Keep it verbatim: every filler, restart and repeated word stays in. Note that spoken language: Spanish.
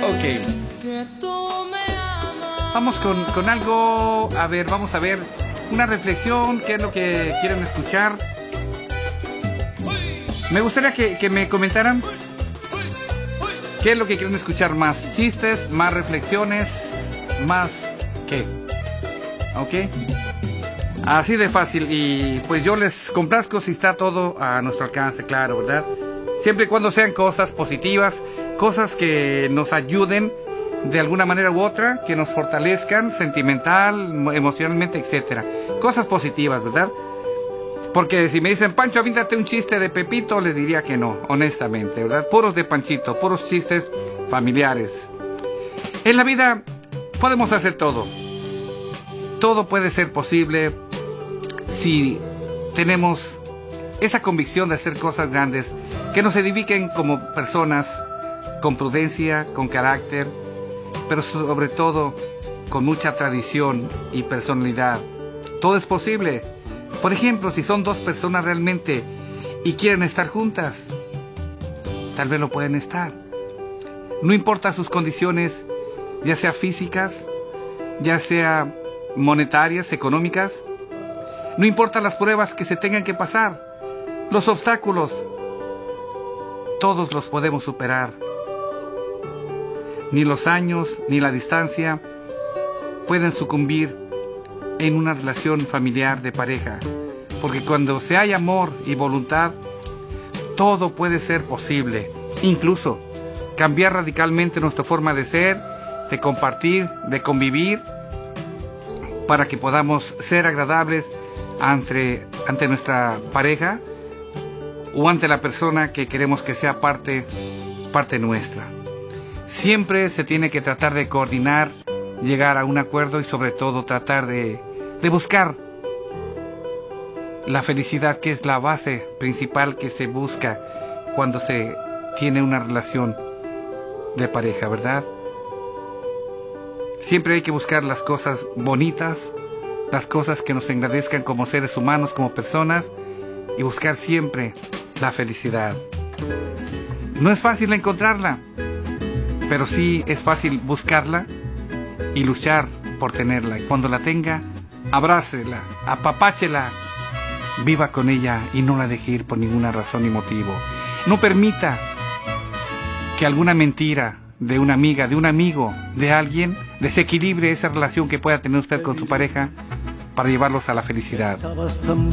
Ok. Vamos con, con algo, a ver, vamos a ver una reflexión, qué es lo que quieren escuchar. Me gustaría que, que me comentaran qué es lo que quieren escuchar más, chistes, más reflexiones, más qué, ok, así de fácil. Y pues yo les complazco si está todo a nuestro alcance, claro, ¿verdad? Siempre y cuando sean cosas positivas, cosas que nos ayuden de alguna manera u otra, que nos fortalezcan sentimental, emocionalmente, etcétera. Cosas positivas, ¿verdad? Porque si me dicen, Pancho, avíntate un chiste de Pepito, les diría que no, honestamente, ¿verdad? Puros de Panchito, puros chistes familiares. En la vida podemos hacer todo. Todo puede ser posible si tenemos esa convicción de hacer cosas grandes que nos edifiquen como personas, con prudencia, con carácter, pero sobre todo con mucha tradición y personalidad. Todo es posible. Por ejemplo, si son dos personas realmente y quieren estar juntas, tal vez lo pueden estar. No importa sus condiciones, ya sea físicas, ya sea monetarias, económicas. No importa las pruebas que se tengan que pasar, los obstáculos, todos los podemos superar. Ni los años ni la distancia pueden sucumbir en una relación familiar de pareja, porque cuando se hay amor y voluntad, todo puede ser posible, incluso cambiar radicalmente nuestra forma de ser, de compartir, de convivir, para que podamos ser agradables ante, ante nuestra pareja o ante la persona que queremos que sea parte, parte nuestra. Siempre se tiene que tratar de coordinar, llegar a un acuerdo y sobre todo tratar de, de buscar la felicidad, que es la base principal que se busca cuando se tiene una relación de pareja, ¿verdad? Siempre hay que buscar las cosas bonitas, las cosas que nos engrandezcan como seres humanos, como personas, y buscar siempre la felicidad. No es fácil encontrarla, pero sí es fácil buscarla y luchar por tenerla. Y cuando la tenga, abrácela, apapáchela, viva con ella y no la deje ir por ninguna razón ni motivo. No permita que alguna mentira de una amiga, de un amigo, de alguien, desequilibre esa relación que pueda tener usted con su pareja para llevarlos a la felicidad.